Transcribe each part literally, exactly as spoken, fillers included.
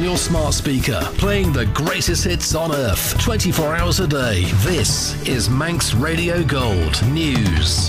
your smart speaker, playing the greatest hits on earth, twenty-four hours a day. This is Manx Radio Gold News.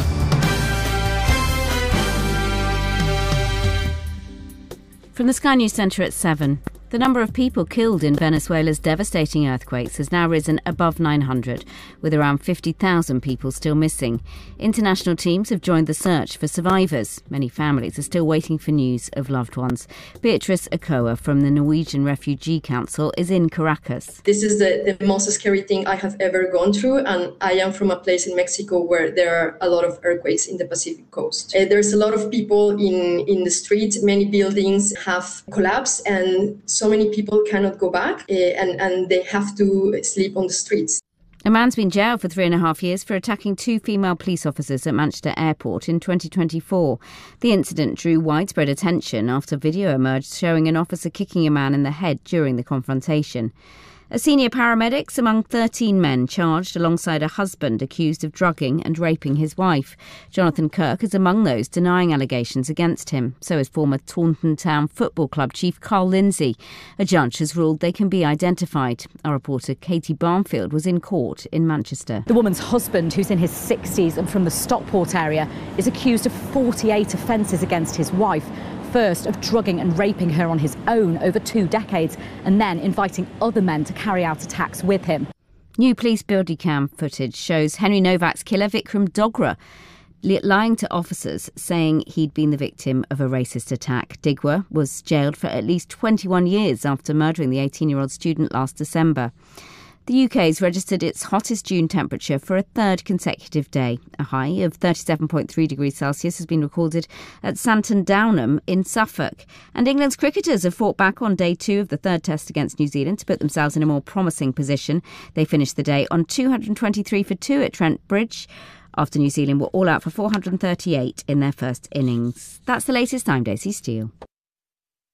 From the Sky News Centre at seven. The number of people killed in Venezuela's devastating earthquakes has now risen above nine hundred, with around fifty thousand people still missing. International teams have joined the search for survivors. Many families are still waiting for news of loved ones. Beatrice Okoa from the Norwegian Refugee Council is in Caracas. This is the, the most scary thing I have ever gone through, and I am from a place in Mexico where there are a lot of earthquakes in the Pacific coast. Uh, there's a lot of people in, in the streets. Many buildings have collapsed, and so many people cannot go back, uh, and, and they have to sleep on the streets. A man's been jailed for three and a half years for attacking two female police officers at Manchester Airport in twenty twenty-four. The incident drew widespread attention after video emerged showing an officer kicking a man in the head during the confrontation. A senior paramedic's among thirteen men charged alongside a husband accused of drugging and raping his wife. Jonathan Kirk is among those denying allegations against him. So is former Taunton Town Football Club chief Carl Lindsay. A judge has ruled they can be identified. Our reporter Katie Barnfield was in court in Manchester. The woman's husband, who's in his sixties and from the Stockport area, is accused of forty-eight offences against his wife. First of drugging and raping her on his own over two decades, and then inviting other men to carry out attacks with him. New police body cam footage shows Henry Novak's killer Vikram Dogra lying to officers, saying he'd been the victim of a racist attack. Digwa was jailed for at least twenty-one years after murdering the eighteen-year-old student last December. The U K's registered its hottest June temperature for a third consecutive day. A high of thirty-seven point three degrees Celsius has been recorded at Santon Downham in Suffolk. And England's cricketers have fought back on day two of the third test against New Zealand to put themselves in a more promising position. They finished the day on two hundred twenty-three for two at Trent Bridge, after New Zealand were all out for four hundred thirty-eight in their first innings. That's the latest. I'm Daisy Steele.